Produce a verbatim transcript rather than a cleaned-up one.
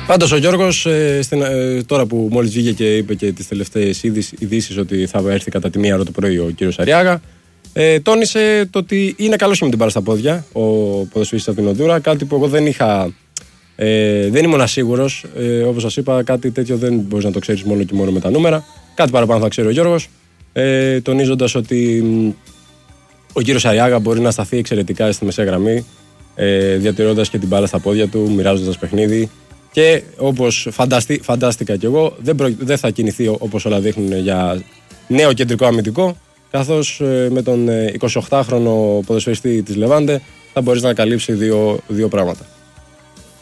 Πάντως ο Γιώργος, ε, στην, ε, τώρα που μόλις βγήκε και είπε και τις τελευταίες ειδήσεις ότι θα έρθει κατά τη μία ώρα το πρωί ο κύριος Αριάγα, ε, τόνισε το ότι είναι καλός και με την μπάλα στα πόδια ο ποδοσφαιριστής από την Ονδούρα, κάτι που εγώ δεν είχα, ε, δεν ήμουν ασίγουρος. Ε, όπως σας είπα, κάτι τέτοιο δεν μπορείς να το ξέρεις μόνο και μόνο με τα νούμερα. Κάτι παραπάνω θα ξέρει ο Γιώργος, ε, τονίζοντας ότι ο κύριος Αριάγα μπορεί να σταθεί εξαιρετικά στη μεσαία γραμμή, ε, διατηρώντας και την μπάλα στα πόδια του, μοιράζοντας παιχνίδι. Και όπως φανταστή, φαντάστηκα κι εγώ, δεν, προ, δεν θα κινηθεί όπως όλα δείχνουν για νέο κεντρικό αμυντικό, καθώς ε, με τον εικοσιοκτάχρονο ποδοσφαιριστή της Λεβάντε θα μπορείς να καλύψει δύο, δύο πράγματα.